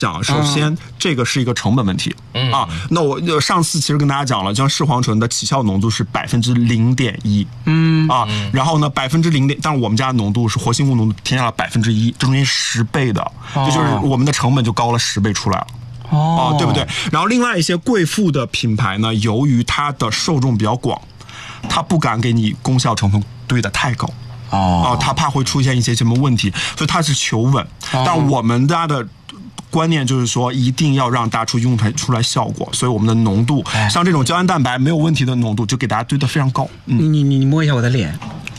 讲，首先这个是一个成本问题那我上次其实跟大家讲了，像视黄醇的起效浓度是0.1%，然后呢0.0%，但是我们家的浓度是活性物浓度添加了1%，这中间10倍的，这就是我们的成本就高了10倍出来了。对不对？然后另外一些贵妇的品牌呢，由于它的受众比较广，它不敢给你功效成分堆得太高。它怕会出现一些什么问题，所以它是求稳。但我们家的观念就是说，一定要让大家用出来效果，所以我们的浓度，像这种胶原蛋白没有问题的浓度，就给大家堆得非常高。 你摸一下我的脸。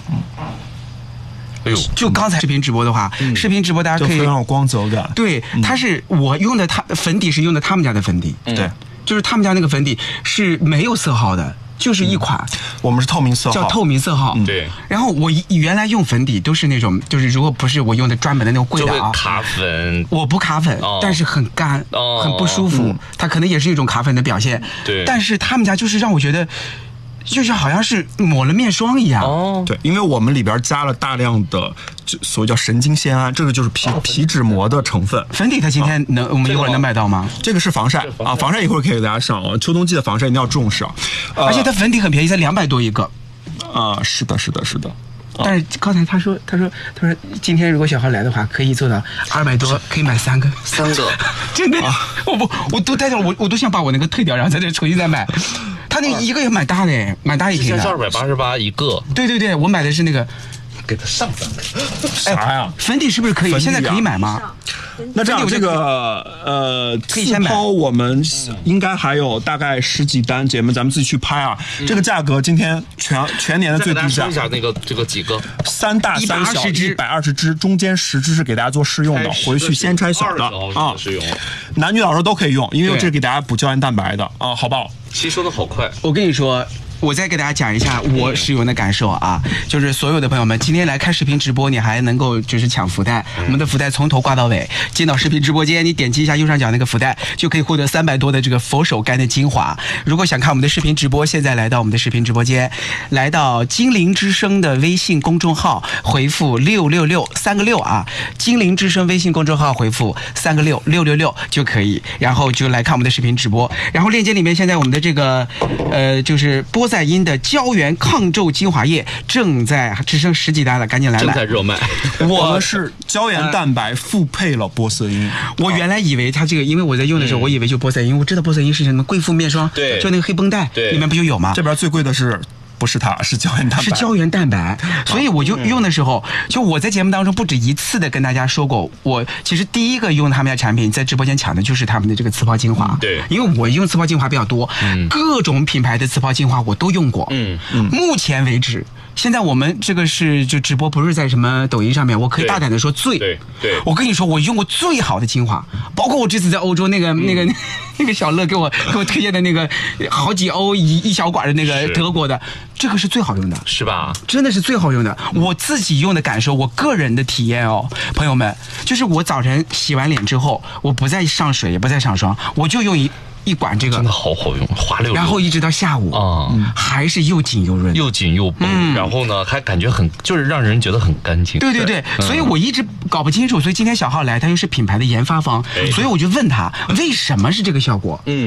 就刚才视频直播的话，视频直播大家可以就非常有光泽感。 对，它是我用的，粉底是用的他们家的粉底， 对， 就是他们家那个粉底是没有色号的。就是一款， 我们是透明色号， 叫透明色号。 对。 然后我原来用粉底都是那种，就是如果不是我用的专门的那种贵的卡粉， 我不卡粉，但是很干，很不舒服。它可能也是一种卡粉的表现。 对。 但是他们家就是让我觉得，就是好像是抹了面霜一样。 对，因为我们里边加了大量的所谓叫神经酰胺，这个就是皮脂膜的成分。 粉底它今天我们一会儿能买到吗？ 这个是防晒防晒一会儿可以给大家上秋冬季的防晒一定要重视而且它粉底很便宜，才200多一个。 是的。 但是刚才他说今天如果小孩来的话，可以做到200多，可以买3个，真的我都呆掉了，我都想把我那个退掉，然后在这重新再买。他那一个也蛮大的，蛮大一瓶的 ，288一个。 对，我买的是那个。 给他上3个。 啥呀？ 粉底是不是可以？现在可以买吗？ 那这样，这个次抛我们应该还有大概10几单，姐妹咱们自己去拍啊。这个价格今天全年的最低价。 说一下这个几个 ，3大3小120支，中间10支是给大家做试用的，回去先拆小的男女老少都可以用，因为这是给大家补胶原蛋白的好不好？ 吸收的好快。 我跟你说。我再给大家讲一下我使用的感受就是所有的朋友们今天来看视频直播，你还能够就是抢福袋，我们的福袋从头挂到尾，进到视频直播间，你点击一下右上角那个福袋，就可以获得300多的这个佛手柑的精华。如果想看我们的视频直播，现在来到我们的视频直播间，来到精灵之声的微信公众号，回复666，3个6精灵之声微信公众号回复3个6，666就可以，然后就来看我们的视频直播。然后链接里面现在我们的这个就是波赛因的胶原抗皱精华液只剩10几单了，赶紧来买， 正在热卖。 我们是胶原蛋白复配了波色因。 我原来以为它这个，因为我在用的时候，我以为就波赛因，我知道波赛因是什么贵妇面霜， 对， 就那个黑绷带里面不就有吗？ 这边最贵的是。不是它，是胶原蛋白， 是胶原蛋白。所以我就用的时候，就我在节目当中不止一次的跟大家说过，我其实第一个用他们家产品在直播间抢的就是他们的这个磁泡精华。 对， 因为我用磁泡精华比较多，各种品牌的磁泡精华我都用过。目前为止，现在我们这个是就直播不是在什么抖音上面，我可以大胆的说对， 我跟你说，我用过最好的精华，包括我这次在欧洲那个小乐给我推荐的那个好几欧一小管的那个德国的。这个是最好用的， 是吧？ 真的是最好用的。我自己用的感受，我个人的体验朋友们，就是我早晨洗完脸之后，我不再上水，也不再上霜，我就用一管这个， 真的好用，滑溜溜。 然后一直到下午还是又紧又润， 又紧又绷，然后呢还感觉就是让人觉得很干净。 对，所以我一直搞不清楚，所以今天小浩来，他又是品牌的研发方，所以我就问他为什么是这个效果。